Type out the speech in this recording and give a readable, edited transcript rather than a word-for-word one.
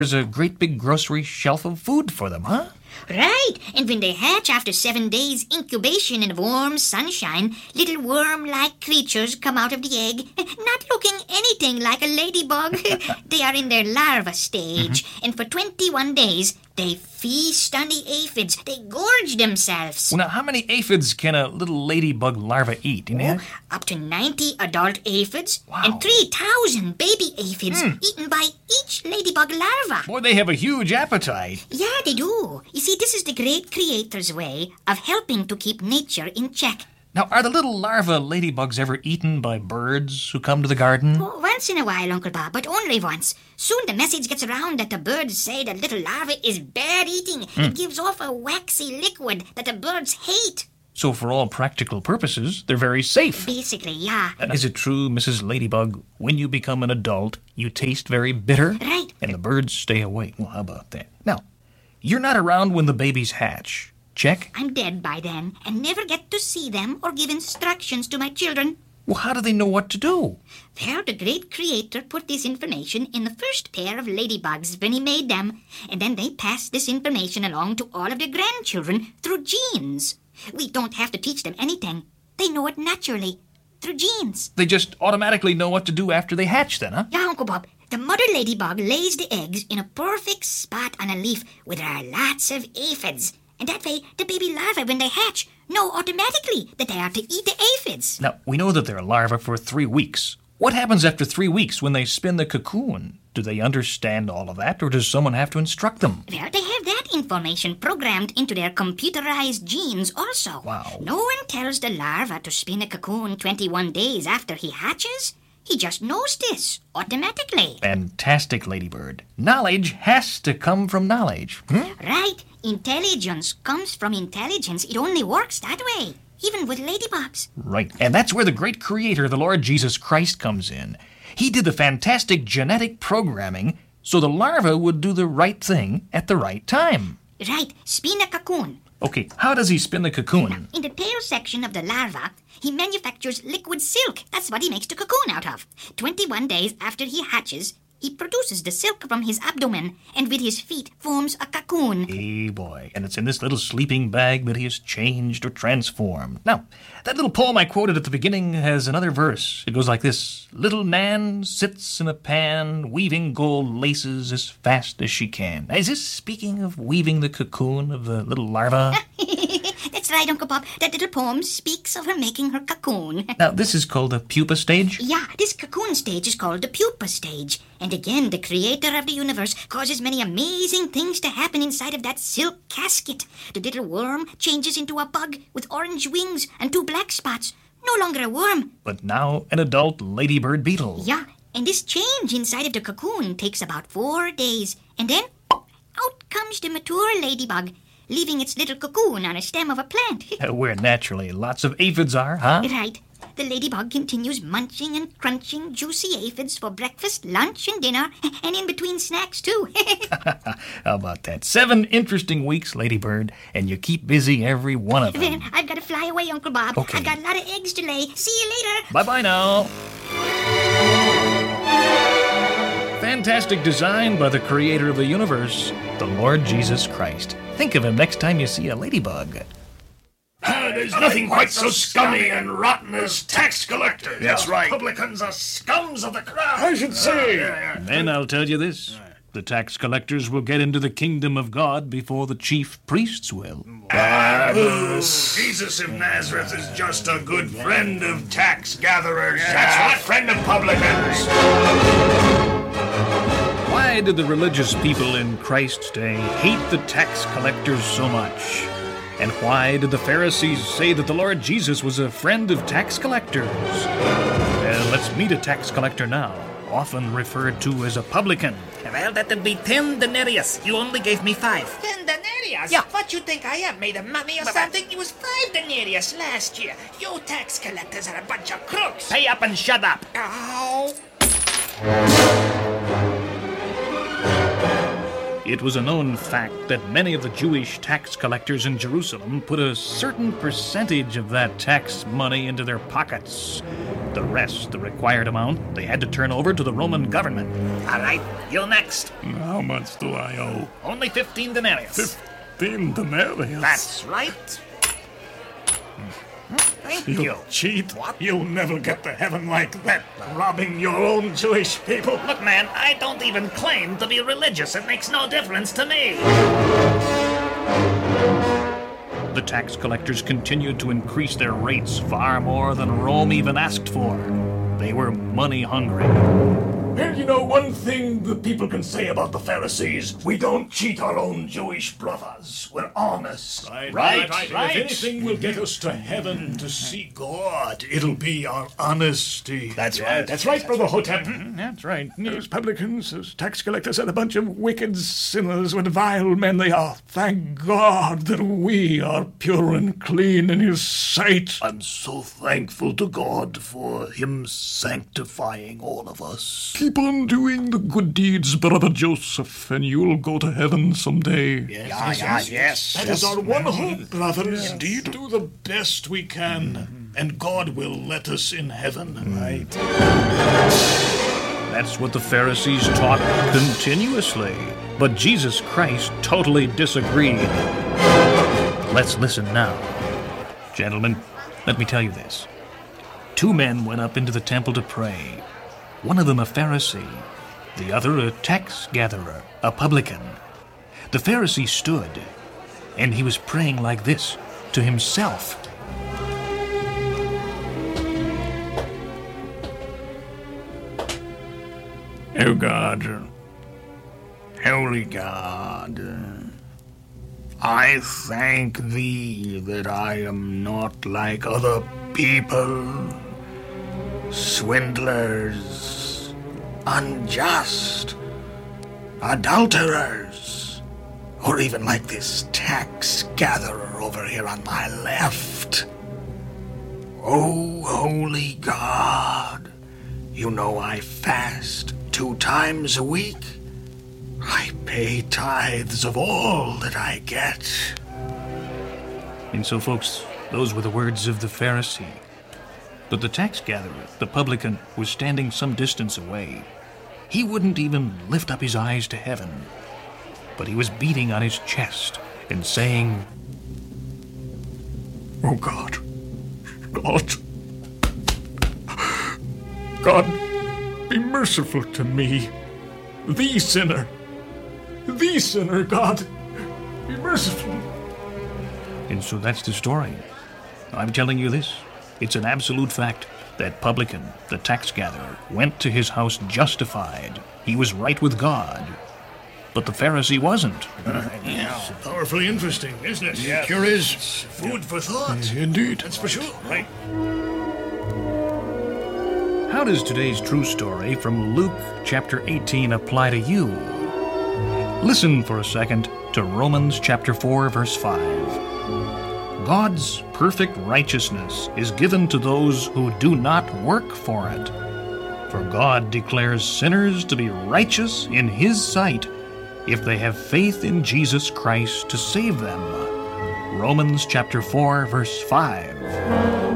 There's a great big grocery shelf of food for them, huh? Right, and when they hatch after 7 days incubation in warm sunshine, little worm-like creatures come out of the egg, not looking anything like a ladybug. They are in their larva stage, and for 21 days, they feast on the aphids. They gorge themselves. Well, now, how many aphids can a little ladybug larva eat? You know? Up to 90 adult aphids, Wow. and 3,000 baby aphids eaten by each ladybug larva. Boy, they have a huge appetite. Yeah, they do. You see, this is the great creator's way of helping to keep nature in check. Now, are the little larva ladybugs ever eaten by birds who come to the garden? Oh, once in a while, Uncle Bob, but only once. Soon the message gets around that the birds say the little larva is bad eating. It gives off a waxy liquid that the birds hate. So for all practical purposes, they're very safe. Basically, yeah. And is it true, Mrs. Ladybug, when you become an adult, you taste very bitter? Right. And the birds stay away. Well, how about that? Now, you're not around when the babies hatch. Check? I'm dead by then and never get to see them or give instructions to my children. Well, how do they know what to do? Well, the great creator put this information in the first pair of ladybugs when he made them, and then they passed this information along to all of their grandchildren through genes. We don't have to teach them anything. They know it naturally, through genes. They just automatically know what to do after they hatch then, huh? Yeah, Uncle Bob, the mother ladybug lays the eggs in a perfect spot on a leaf where there are lots of aphids. And that way, the baby larvae, when they hatch, know automatically that they are to eat the aphids. Now, we know that they're larvae for 3 weeks. What happens after 3 weeks when they spin the cocoon? Do they understand all of that, or does someone have to instruct them? Well, they have that information programmed into their computerized genes also. Wow. No one tells the larva to spin a cocoon 21 days after he hatches. He just knows this automatically. Fantastic, Ladybird. Knowledge has to come from knowledge. Right. Intelligence comes from intelligence. It only works that way, even with ladybugs. Right. And that's where the great creator, the Lord Jesus Christ, comes in. He did the fantastic genetic programming so the larva would do the right thing at the right time. Right. Spin a cocoon. Okay, how does he spin the cocoon? In the tail section of the larva, he manufactures liquid silk. That's what he makes the cocoon out of. 21 days after he hatches, he produces the silk from his abdomen and with his feet forms a cocoon. Hey, boy. And it's in this little sleeping bag that he has changed or transformed. Now, that little poem I quoted at the beginning has another verse. It goes like this. Little Nan sits in a pan, weaving gold laces as fast as she can. Is this speaking of weaving the cocoon of the little larva? That's right, Uncle Bob. That little poem speaks of her making her cocoon. Now, this is called the pupa stage? Yeah, this cocoon stage is called the pupa stage. And again, the creator of the universe causes many amazing things to happen inside of that silk casket. The little worm changes into a bug with orange wings and 2 black spots. No longer a worm. But now an adult ladybird beetle. Yeah, and this change inside of the cocoon takes about 4 days. And then, out comes the mature ladybug, leaving its little cocoon on a stem of a plant. Where naturally lots of aphids are, huh? Right. The ladybug continues munching and crunching juicy aphids for breakfast, lunch, and dinner, and in between snacks, too. How about that? 7 interesting weeks, Ladybird, and you keep busy every one of them. Then I've got to fly away, Uncle Bob. Okay. I've got a lot of eggs to lay. See you later. Bye-bye now. Fantastic design by the creator of the universe, the Lord Jesus Christ. Think of him next time you see a ladybug. There's nothing quite so scummy and rotten as tax collectors. That's right. Publicans are scums of the crowd. I should say. Then I'll tell you this. The tax collectors will get into the kingdom of God before the chief priests will. Jesus of Nazareth is just a good friend of tax gatherers. That's right, friend of publicans. Why did the religious people in Christ's day hate the tax collectors so much? And why did the Pharisees say that the Lord Jesus was a friend of tax collectors? Well, let's meet a tax collector now, often referred to as a publican. Well, that'd be 10 denarius. You only gave me 5. 10 denarius? Yeah. What you think I am, made of money or something? It was 5 denarius last year. You tax collectors are a bunch of crooks. Pay up and shut up. Ow. It was a known fact that many of the Jewish tax collectors in Jerusalem put a certain percentage of that tax money into their pockets. The rest, the required amount, they had to turn over to the Roman government. All right, you next. How much do I owe? Only 15 denarius. 15 denarius. That's right. Thank you. Cheat. You'll never get to heaven like that, robbing your own Jewish people. Look, man, I don't even claim to be religious. It makes no difference to me. The tax collectors continued to increase their rates far more than Rome even asked for. They were money hungry. Well, you know, one thing the people can say about the Pharisees, we don't cheat our own Jewish brothers. We're honest. Right. If anything will get us to heaven to see God, it'll be our honesty. That's right. That's right, Brother Hotep. That's right. Those publicans, those tax collectors are a bunch of wicked sinners. What vile men they are. Thank God that we are pure and clean in His sight. I'm so thankful to God for Him sanctifying all of us. Keep on doing the good deeds, Brother Joseph, and you'll go to heaven someday. Yes. That is our one hope, brothers. Indeed. Do the best we can, and God will let us in heaven. Right. That's what the Pharisees taught continuously. But Jesus Christ totally disagreed. Let's listen now. Gentlemen, let me tell you this. 2 men went up into the temple to pray. One of them a Pharisee, the other a tax gatherer, a publican. The Pharisee stood, and he was praying like this to himself. Oh God, holy God, I thank Thee that I am not like other people, swindlers, unjust, adulterers, or even like this tax gatherer over here on my left. Oh, holy God, you know I fast 2 times a week. I pay tithes of all that I get. And so, folks, those were the words of the Pharisee. But the tax gatherer, the publican, was standing some distance away. He wouldn't even lift up his eyes to heaven, but he was beating on his chest and saying, Oh God, God, be merciful to me, the sinner, God, be merciful. And so that's the story. I'm telling you this. It's an absolute fact. That publican, the tax gatherer, went to his house justified. He was right with God. But the Pharisee wasn't. Powerfully interesting, isn't it? Yeah. Sure is. Food for thought. Indeed. That's for sure. Right. How does today's true story from Luke chapter 18 apply to you? Listen for a second to Romans chapter 4, verse 5. God's perfect righteousness is given to those who do not work for it. For God declares sinners to be righteous in His sight if they have faith in Jesus Christ to save them. Romans chapter 4, verse 5.